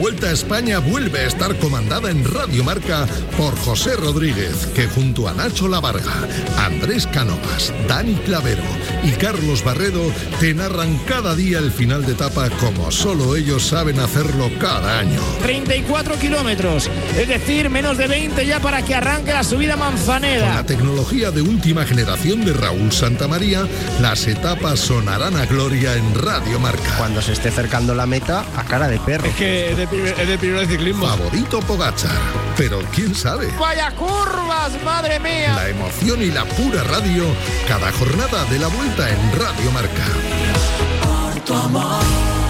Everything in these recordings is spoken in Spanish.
Vuelta a España vuelve a estar comandada en Radio Marca por José Rodríguez, que junto a Nacho Lavarga, Andrés Cánovas, Dani Clavero y Carlos Barredo te narran cada día el final de etapa como solo ellos saben hacerlo cada año. 34 kilómetros, es decir, menos de 20 ya para que arranque la subida Manzaneda. Con la tecnología de última generación de Raúl Santamaría, las etapas sonarán a gloria en Radio Marca. Cuando se esté acercando la meta, a cara de perro. Es que es de primero de ciclismo. Favorito Pogačar, pero quién sabe. ¡Vaya curvas, madre mía! La emoción y la pura radio, cada jornada de la Vuelta en Radio Marca. Por tu amor.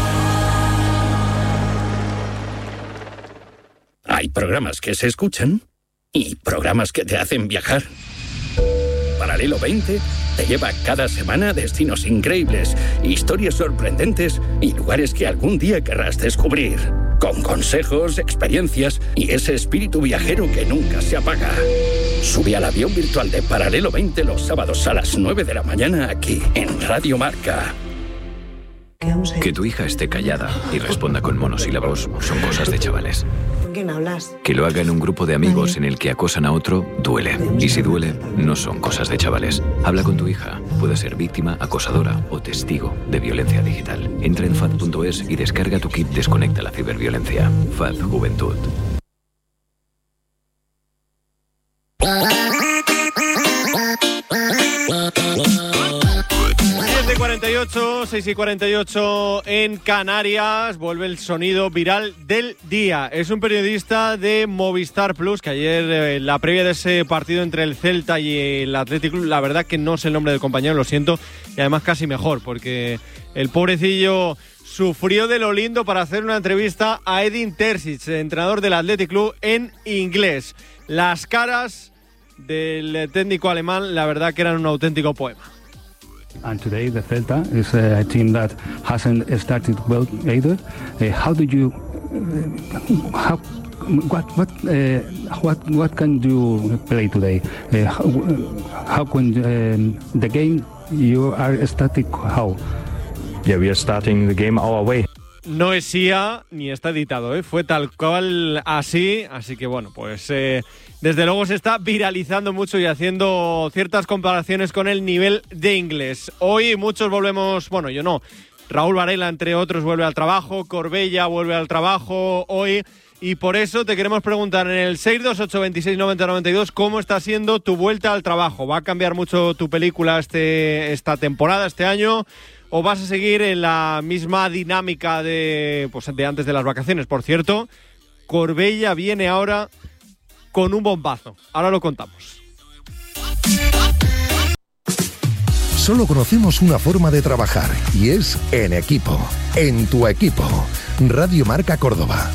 Hay programas que se escuchan y programas que te hacen viajar. Paralelo 20 te lleva cada semana a destinos increíbles, historias sorprendentes y lugares que algún día querrás descubrir. Con consejos, experiencias y ese espíritu viajero que nunca se apaga. Sube al avión virtual de Paralelo 20 los sábados a las 9 de la mañana aquí, en Radio Marca. Que tu hija esté callada y responda con monosílabos son cosas de chavales. ¿Con quién hablas? Que lo haga en un grupo de amigos en el que acosan a otro, duele. Y si duele, no son cosas de chavales. Habla con tu hija. Puede ser víctima, acosadora o testigo de violencia digital. Entra en FAD.es y descarga tu kit Desconecta la ciberviolencia. FAD Juventud. 6:48 en Canarias. Vuelve el sonido viral del día. Es un periodista de Movistar Plus que ayer, la previa de ese partido entre el Celta y el Athletic Club, la verdad que no sé el nombre del compañero, lo siento, y además casi mejor, porque el pobrecillo sufrió de lo lindo para hacer una entrevista a Edin Terzic, entrenador del Athletic Club, en inglés. Las caras del técnico alemán, la verdad que eran un auténtico poema. And today the Celta is a team that hasn't started well either. How do you what can you play today? How can the game you are static? How? Yeah, we are starting the game our way. No es IA ni está editado, ¿eh? Fue tal cual así que bueno, pues desde luego se está viralizando mucho y haciendo ciertas comparaciones con el nivel de inglés. Hoy muchos volvemos, bueno, yo no, Raúl Varela entre otros vuelve al trabajo, Corbella vuelve al trabajo hoy, y por eso te queremos preguntar en el 628269092 cómo está siendo tu vuelta al trabajo. ¿Va a cambiar mucho tu película esta temporada, este año? ¿O vas a seguir en la misma dinámica de antes de las vacaciones? Por cierto, Corbella viene ahora con un bombazo. Ahora lo contamos. Solo conocemos una forma de trabajar y es en equipo. En tu equipo. Radio Marca Córdoba.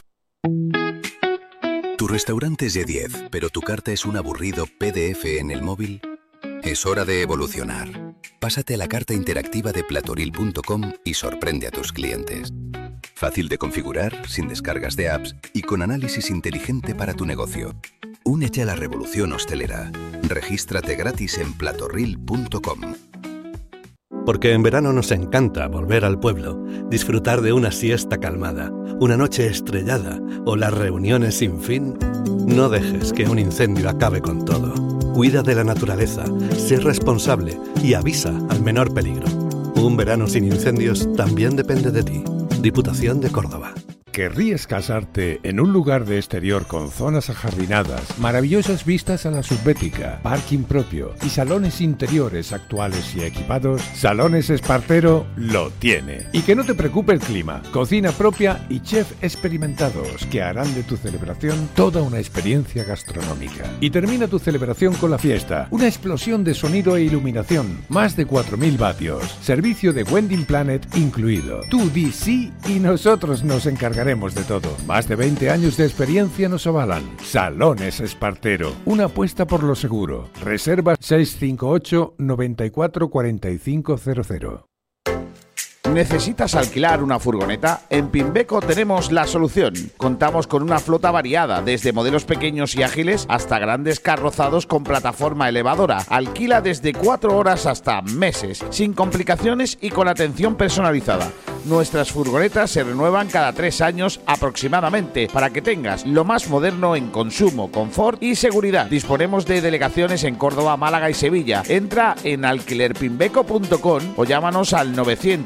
Tu restaurante es de 10, pero tu carta es un aburrido PDF en el móvil. Es hora de evolucionar. Pásate a la carta interactiva de platoril.com y sorprende a tus clientes. Fácil de configurar, sin descargas de apps y con análisis inteligente para tu negocio. Únete a la revolución hostelera. Regístrate gratis en platoril.com. Porque en verano nos encanta volver al pueblo, disfrutar de una siesta calmada, una noche estrellada o las reuniones sin fin. No dejes que un incendio acabe con todo. Cuida de la naturaleza, sé responsable y avisa al menor peligro. Un verano sin incendios también depende de ti. Diputación de Córdoba. ¿Querrías casarte en un lugar de exterior con zonas ajardinadas, maravillosas vistas a la subbética, parking propio y salones interiores actuales y equipados? Salones Espartero lo tiene. Y que no te preocupe el clima, cocina propia y chef experimentados que harán de tu celebración toda una experiencia gastronómica. Y termina tu celebración con la fiesta, una explosión de sonido e iluminación, más de 4.000 vatios, servicio de Wedding Planet incluido. Tú di sí y nosotros nos encargaremos de todo. Más de 20 años de experiencia nos avalan. Salones Espartero, una apuesta por lo seguro. Reserva 658 94 4500. ¿Necesitas alquilar una furgoneta? En Pimbeco tenemos la solución. Contamos con una flota variada, desde modelos pequeños y ágiles hasta grandes carrozados con plataforma elevadora. Alquila desde 4 horas hasta meses, sin complicaciones y con atención personalizada. Nuestras furgonetas se renuevan cada 3 años aproximadamente, para que tengas lo más moderno en consumo, confort y seguridad. Disponemos de delegaciones en Córdoba, Málaga y Sevilla. Entra en alquilerpimbeco.com o llámanos al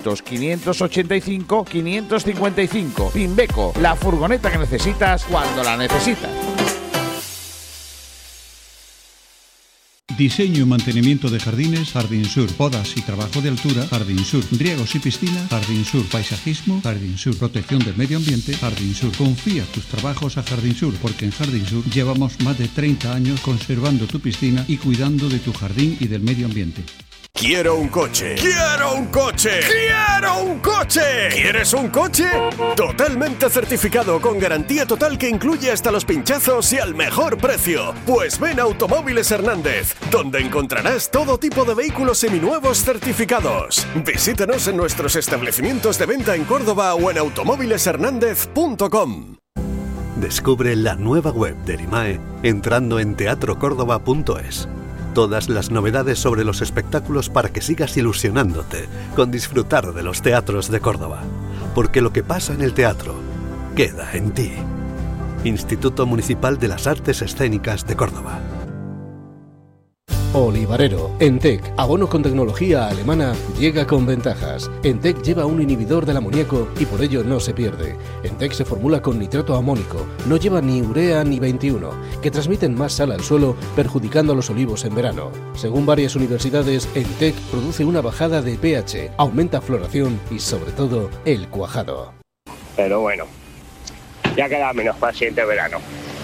900-585-555. Pimbeco, la furgoneta que necesitas cuando la necesitas. Diseño y mantenimiento de jardines, Jardín Sur. Podas y trabajo de altura, Jardín Sur. Riegos y piscina, Jardín Sur. Paisajismo, Jardín Sur. Protección del medio ambiente, Jardín Sur. Confía tus trabajos a Jardín Sur, porque en Jardín Sur llevamos más de 30 años conservando tu piscina y cuidando de tu jardín y del medio ambiente. ¡Quiero un coche! ¡Quiero un coche! ¡Quiero un coche! ¿Quieres un coche? Totalmente certificado, con garantía total que incluye hasta los pinchazos y al mejor precio. Pues ven a Automóviles Hernández, donde encontrarás todo tipo de vehículos seminuevos certificados. Visítanos en nuestros establecimientos de venta en Córdoba o en automóvileshernandez.com. Descubre la nueva web de Erimae entrando en teatrocórdoba.es. Todas las novedades sobre los espectáculos para que sigas ilusionándote con disfrutar de los teatros de Córdoba. Porque lo que pasa en el teatro queda en ti. Instituto Municipal de las Artes Escénicas de Córdoba. Olivarero. Entec, abono con tecnología alemana, llega con ventajas. Entec lleva un inhibidor del amoníaco y por ello no se pierde. Entec se formula con nitrato amónico, no lleva ni urea ni 21, que transmiten más sal al suelo, perjudicando a los olivos en verano. Según varias universidades, Entec produce una bajada de pH, aumenta floración y sobre todo el cuajado. Pero bueno, ya queda menos para el siguiente verano.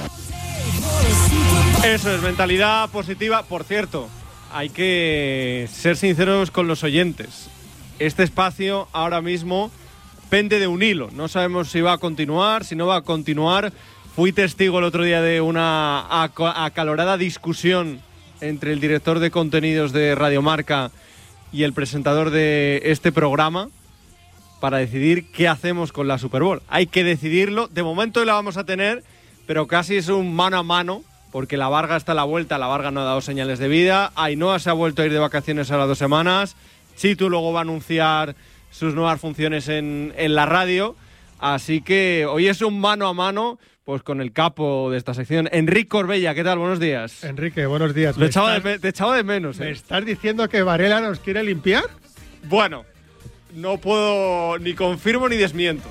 Eso es, mentalidad positiva. Por cierto, hay que ser sinceros con los oyentes. Este espacio ahora mismo pende de un hilo. No sabemos si va a continuar, si no va a continuar. Fui testigo el otro día de una acalorada discusión entre el director de contenidos de Radio Marca y el presentador de este programa para decidir qué hacemos con la Super Bowl. Hay que decidirlo. De momento la vamos a tener, pero casi es un mano a mano, porque la Varga está a la vuelta. La Varga no ha dado señales de vida. Ainhoa se ha vuelto a ir de vacaciones ahora 2 semanas. Chitu luego va a anunciar sus nuevas funciones en la radio. Así que hoy es un mano a mano, pues con el capo de esta sección, Enrique Corbella. ¿Qué tal? Buenos días. Enrique, buenos días. Te echaba de menos. ¿Me estás diciendo que Varela nos quiere limpiar? Bueno, no puedo ni confirmo ni desmiento.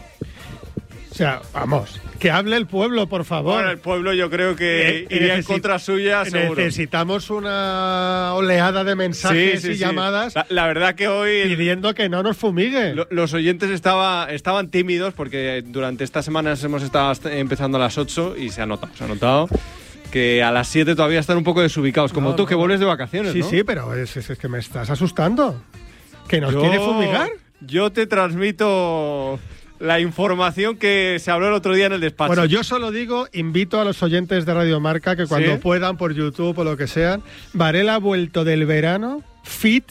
O sea, vamos, que hable el pueblo, por favor. Bueno, el pueblo yo creo que iría en contra suya, seguro. Necesitamos una oleada de mensajes y llamadas. La verdad que hoy pidiendo que no nos fumigue. Los oyentes estaban tímidos porque durante estas semanas hemos estado empezando a las 8 y se ha notado que a las 7 todavía están un poco desubicados, como tú que vuelves de vacaciones, ¿no? Sí, pero es que me estás asustando. ¿Que nos quiere fumigar? Yo te transmito la información que se habló el otro día en el despacho. Bueno, yo solo digo, invito a los oyentes de Radio Marca que cuando puedan, por YouTube o lo que sea, Varela ha vuelto del verano fit.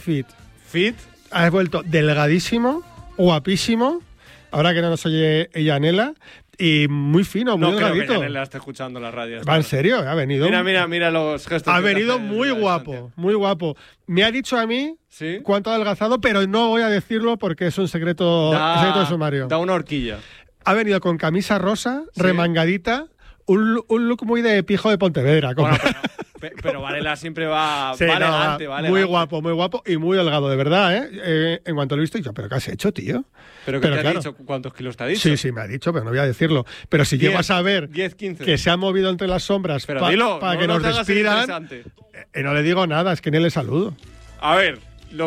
¿Fit? Ha vuelto delgadísimo, guapísimo, ahora que no nos oye Yanela, y muy fino, muy delgadito. No creo que Yanela esté escuchando la radio. Va, en serio, ha venido. Mira los gestos. Ha venido muy guapo, muy guapo. Me ha dicho a mí cuánto ha adelgazado, pero no voy a decirlo porque es un secreto de sumario. Da una horquilla. Ha venido con camisa rosa, remangadita, un look muy de pijo de Pontevedra. Bueno, pero Varela siempre va elegante. Muy guapo y muy delgado, de verdad, ¿eh? En cuanto lo he visto, yo, ¿pero qué has hecho, tío? ¿Pero qué te ha dicho? ¿Cuántos kilos te ha dicho? Sí, me ha dicho, pero no voy a decirlo. Pero si llego a saber 10, 15. que se ha movido entre las sombras para que nos despidan, no le digo nada, es que ni le saludo. A ver,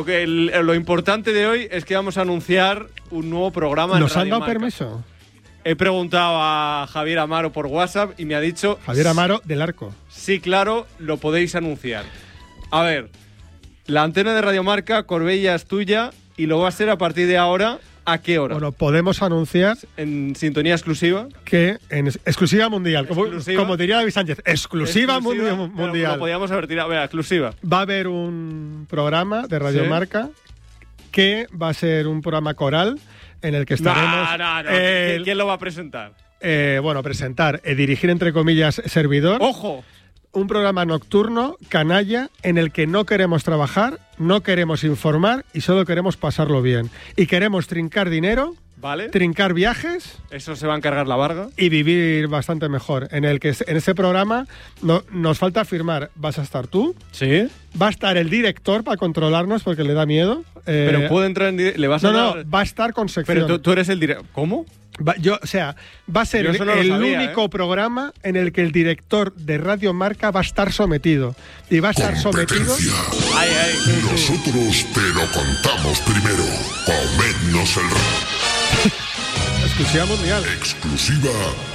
lo importante de hoy es que vamos a anunciar un nuevo programa en Radio Marca. ¿Nos han dado permiso? He preguntado a Javier Amaro por WhatsApp y me ha dicho... Javier Amaro del Arco. Sí, claro, lo podéis anunciar. A ver, la antena de Radio Marca, Corbella, es tuya y lo va a ser a partir de ahora. ¿A qué hora? Bueno, podemos anunciar... En sintonía exclusiva. Que en exclusiva mundial. Como diría David Sánchez, exclusiva mundial. Lo podíamos haber tirado. Exclusiva. Va a haber un programa de Radio Marca que va a ser un programa coral en el que estaremos... ¿Quién lo va a presentar? Dirigir, entre comillas, servidor. ¡Ojo! Un programa nocturno, canalla, en el que no queremos trabajar, no queremos informar y solo queremos pasarlo bien. Y queremos trincar dinero, ¿vale? Trincar viajes. Eso se va a encargar la Varga. Y vivir bastante mejor. En ese programa nos falta firmar. ¿Vas a estar tú? Sí. Va a estar el director para controlarnos porque le da miedo. Pero puede entrar en directo. No, va a estar con sección. Pero tú eres el director. ¿Cómo? Va a ser el único programa en el que el director de Radio Marca va a estar sometido. Y va a estar sometido... Nosotros te lo contamos primero. Comednos el... Exclusiva mundial. Exclusiva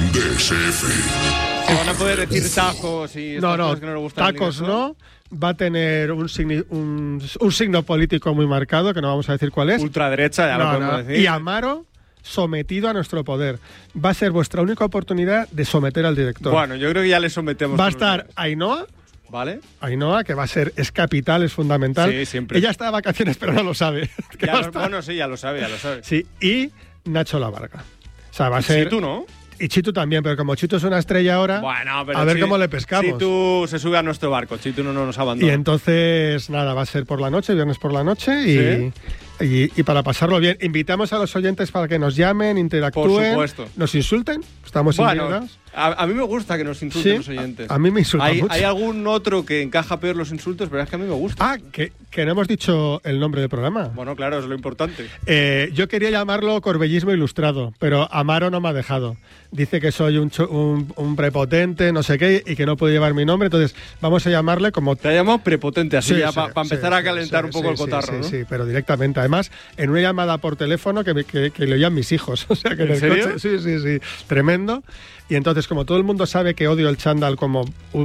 DSF. Se van a poder decir tacos y cosas que no le gustan. Tacos no. Va a tener un signo político muy marcado, que no vamos a decir cuál es. Ultraderecha, ya lo podemos decir. Y Amaro... sometido a nuestro poder. Va a ser vuestra única oportunidad de someter al director. Bueno, yo creo que ya le sometemos. Va a estar Ainhoa. ¿Vale? Ainhoa, que va a ser, es capital, es fundamental. Sí, siempre. Ella está de vacaciones, pero no lo sabe. Ya lo sabe. Sí, y Nacho La Varga. O sea, va a ser... Chitu, ¿no? Y Chitu también, pero como Chitu es una estrella ahora, pero a ver cómo le pescamos. Chitu se sube a nuestro barco, Chitu no nos abandona. Y entonces, nada, va a ser por la noche, viernes por la noche, y para pasarlo bien. Invitamos a los oyentes para que nos llamen, interactúen, por supuesto, nos insulten. Estamos indignados. A mí me gusta que nos insulten los oyentes. A mí me insultan mucho. Hay algún otro que encaja peor los insultos, pero es que a mí me gusta. Que no hemos dicho el nombre del programa. Bueno, claro, es lo importante. Yo quería llamarlo Corbellismo Ilustrado, pero Amaro no me ha dejado. Dice que soy un prepotente, no sé qué, y que no puede llevar mi nombre, entonces vamos a llamarle como... Te llamamos prepotente, así para empezar a calentar un poco el cotarro, ¿no? Sí, pero directamente. Además, en una llamada por teléfono que le oían mis hijos. O sea, que ¿En serio? Coche, sí, tremendo. Y entonces, como todo el mundo sabe que odio el chándal como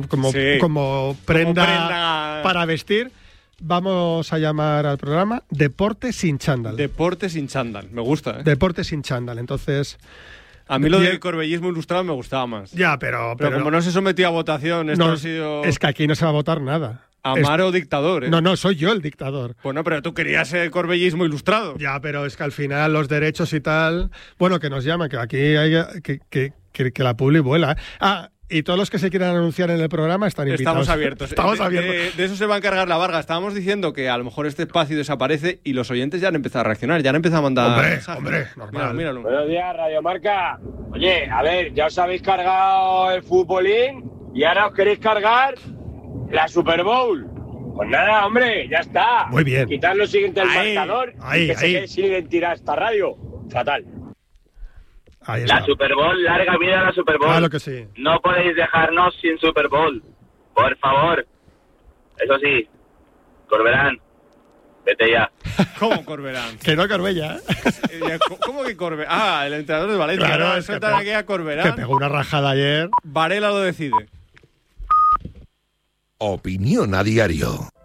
prenda para vestir, vamos a llamar al programa Deporte sin chándal. Deporte sin chándal, me gusta. Deporte sin chándal, entonces... A mí lo del corbellismo ilustrado me gustaba más. Ya, pero como no se sometió a votación, esto ha sido... Es que aquí no se va a votar nada. Amaro dictador, ¿eh? No, soy yo el dictador. Bueno, pero tú querías el corbellismo ilustrado. Ya, pero es que al final los derechos y tal... Bueno, que nos llaman, que aquí hay... Que la publi vuela. Y todos los que se quieran anunciar en el programa están invitados. Estamos abiertos. De eso se va a encargar la Varga. Estábamos diciendo que a lo mejor este espacio desaparece y los oyentes ya han empezado a reaccionar, ya han empezado a mandar... Hombre, normal. Míralo. Buenos días, Radio Marca. Oye, a ver, ya os habéis cargado el futbolín y ahora os queréis cargar la Super Bowl. Pues nada, hombre, ya está. Muy bien. Quitar lo siguiente del marcador y que se quede sin identidad esta radio. Fatal. La Super Bowl, larga vida a la Super Bowl. Claro que sí. No podéis dejarnos sin Super Bowl. Por favor. Eso sí, Corberán, vete ya. ¿Cómo Corberán? Que no Corbella, ¿eh? ¿Cómo que Corberán? El entrenador de Valencia. Claro, es que aquí a Corberán. Que pegó una rajada ayer. Varela lo decide. Opinión a diario.